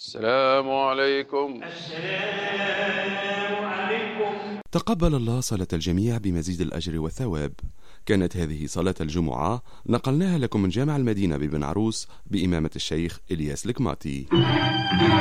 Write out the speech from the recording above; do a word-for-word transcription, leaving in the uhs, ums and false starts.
السلام عليكم. السلام عليكم. تقبل الله صلاة الجميع بمزيد الأجر والثواب. كانت هذه صلاة الجمعة نقلناها لكم من جامع المدينة ببن عروس بإمامة الشيخ إلياس الكماطي.